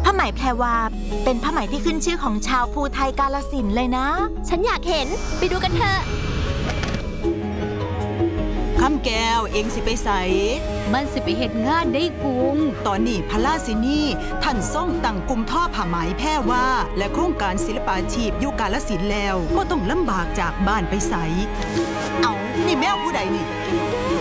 ผ้าไหมแพรวาเป็นผ้าไหมที่ขึ้นชื่อของชาวภูไทยกาฬสินธุ์เลยนะฉันอยากเห็นไปดูกันเถอะคำแก้วเองสิไปใส่มันสิไปเฮ็ดงานได้กุงตอนนี้พระราชินีท่านส่งตั้งกลุ่มท่อผ้าไหมแพรวาและโครงการศิลปาชีพอยู่กาฬสินธุ์แล้วบ่ต้องลำบากจากบ้านไปใส่เอานี่แมวผู้ใดนี่